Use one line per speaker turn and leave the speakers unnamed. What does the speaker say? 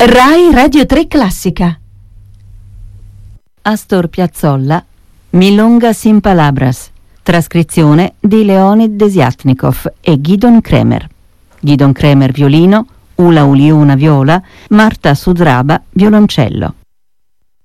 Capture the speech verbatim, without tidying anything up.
Rai Radio tre Classica.
Astor Piazzolla, Milonga sin palabras. Trascrizione di Leonid Desiatnikov e Gidon Kremer. Gidon Kremer violino, Ula Uliona viola, Marta Sudraba violoncello.